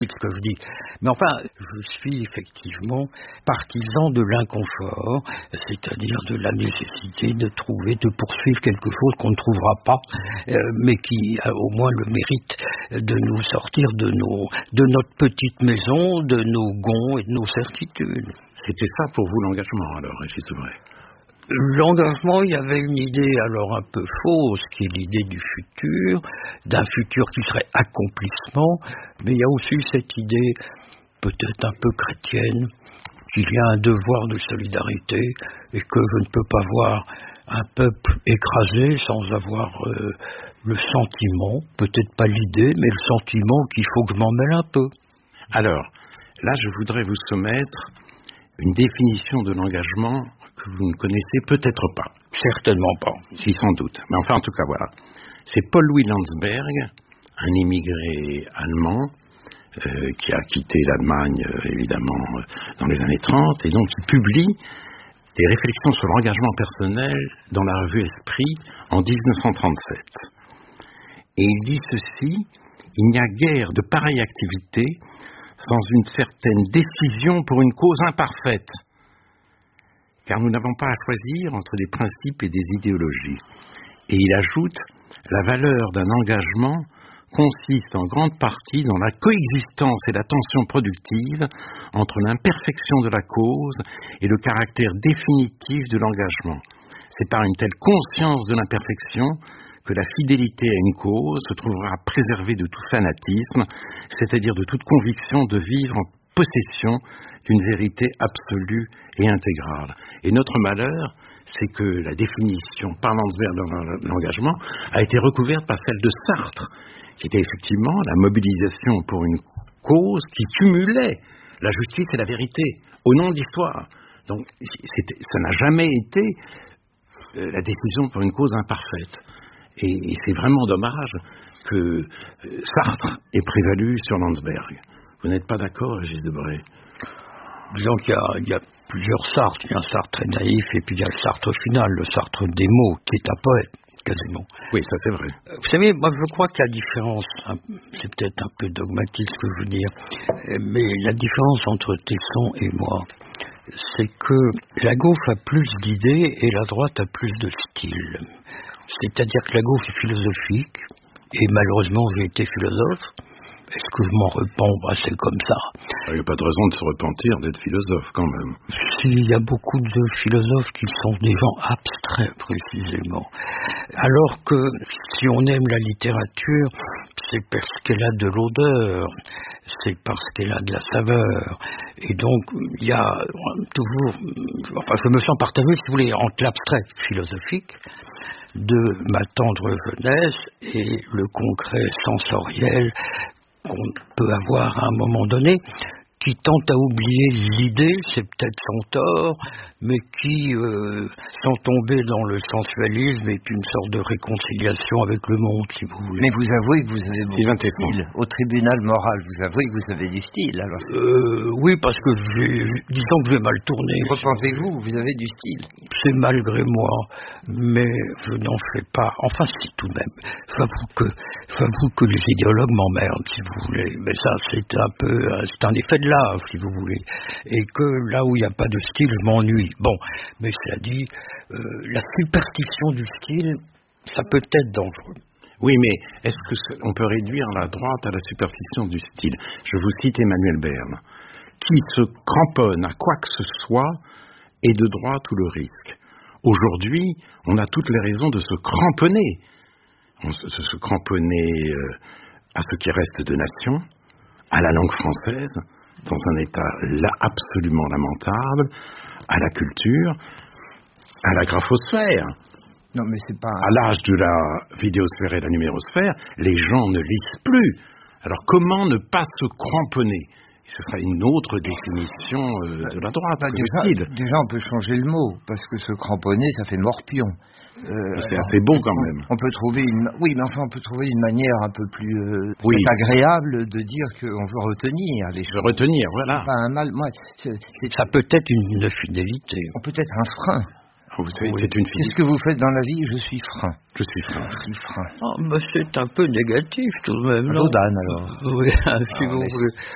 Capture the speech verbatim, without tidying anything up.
ce que je dis. Mais enfin, je suis effectivement partisan de l'inconfort, c'est-à-dire de la nécessité de trouver, de poursuivre quelque chose qu'on ne trouvera pas, euh, mais qui a au moins le mérite de nous sortir de, nos, de notre petite maison, de nos gonds et de nos certitudes. C'était ça pour vous l'engagement, alors, Régis Debray? L'engagement, il y avait une idée alors un peu fausse, qui est l'idée du futur, d'un futur qui serait accomplissement, mais il y a aussi cette idée peut-être un peu chrétienne, qu'il y a un devoir de solidarité et que je ne peux pas voir un peuple écrasé sans avoir euh, le sentiment, peut-être pas l'idée, mais le sentiment qu'il faut que je m'en mêle un peu. Alors, là, je voudrais vous soumettre une définition de l'engagement que vous ne connaissez peut-être pas. Certainement pas. Si, sans doute. Mais enfin, en tout cas, voilà. C'est Paul-Louis Landsberg, un immigré allemand, euh, qui a quitté l'Allemagne, euh, évidemment, euh, dans les années trente, et donc il publie des réflexions sur l'engagement personnel dans la revue Esprit en dix-neuf cent trente-sept. Et il dit ceci: il n'y a guère de pareille activité sans une certaine décision pour une cause imparfaite, car nous n'avons pas à choisir entre des principes et des idéologies. Et il ajoute: la valeur d'un engagement consiste en grande partie dans la coexistence et la tension productive entre l'imperfection de la cause et le caractère définitif de l'engagement. C'est par une telle conscience de l'imperfection que la fidélité à une cause se trouvera préservée de tout fanatisme, c'est-à-dire de toute conviction de vivre en possession d'une vérité absolue et intégrale. Et notre malheur, c'est que la définition par Landsberg de l'engagement a été recouverte par celle de Sartre, qui était effectivement la mobilisation pour une cause qui cumulait la justice et la vérité au nom de l'histoire. Donc ça n'a jamais été euh, la décision pour une cause imparfaite. Et, et c'est vraiment dommage que euh, Sartre ait prévalu sur Landsberg. Vous n'êtes pas d'accord, Régis Debray? Disons qu'il y a, il y a plusieurs Sartres. Il y a un Sartre très naïf et puis il y a le Sartre final, le Sartre des mots, qui est un poète, quasiment. Oui, ça c'est vrai. Vous savez, moi je crois que la différence, c'est peut-être un peu dogmatique ce que je veux dire, mais la différence entre Tesson et moi, c'est que la gauche a plus d'idées et la droite a plus de style. C'est-à-dire que la gauche est philosophique, et malheureusement j'ai été philosophe. Est-ce que je m'en repens? Bah, c'est comme ça. Il n'y a pas de raison de se repentir d'être philosophe, quand même. Si, il y a beaucoup de philosophes qui sont des gens abstraits, précisément. Alors que si on aime la littérature, c'est parce qu'elle a de l'odeur, c'est parce qu'elle a de la saveur. Et donc, il y a toujours... Enfin, je me sens partagé, si vous voulez, entre l'abstrait philosophique de ma tendre jeunesse et le concret sensoriel qu'on peut avoir à un moment donné, qui tente à oublier l'idée, c'est peut-être son tort, mais qui, euh, sans tomber dans le sensualisme, est une sorte de réconciliation avec le monde, si vous voulez. Mais vous avouez que vous avez beaucoup de style. Au tribunal moral, vous avouez que vous avez du style, alors. Euh, oui, parce que j'ai, disons que j'ai mal tourné. Repensez-vous, vous avez du style. C'est malgré moi, mais je n'en fais pas. Enfin, si, tout de même. J'avoue que, j'avoue que les idéologues m'emmerdent, si vous voulez. Mais ça, c'est un peu, c'est un effet de l'âge, si vous voulez. Et que là où il n'y a pas de style, je m'ennuie. Bon, mais cela dit, euh, la superstition du style, ça peut être dangereux. Oui, mais est-ce qu'on peut réduire la droite à la superstition du style? Je vous cite Emmanuel Berne. Qui se cramponne à quoi que ce soit est de droite ou le risque. Aujourd'hui, on a toutes les raisons de se cramponner. On se, se cramponner euh, à ce qui reste de nation, à la langue française, dans un état là absolument lamentable, à la culture, à la graphosphère. Non, mais c'est pas... À l'âge de la vidéosphère et de la numérosphère, les gens ne lisent plus. Alors comment ne pas se cramponner? Ce sera une autre définition euh, de la droite. Bah, déjà, déjà, on peut changer le mot, parce que se cramponner, ça fait morpion. Euh, c'est assez beau quand même. On peut trouver une, oui, mais enfin, on peut trouver une manière un peu plus euh, oui. agréable de dire qu'on veut retenir les choses. Retenir, voilà. C'est pas un mal. Moi, c'est, c'est, ça peut être une fidélité. On peut être un frein. Vous savez, oui. C'est une Qu'est-ce que vous faites dans la vie? Je suis frein. Je suis frein. Je suis frein. Oh, mais c'est un peu négatif tout de même. Rodin alors. Oui, si ah, vous voulez.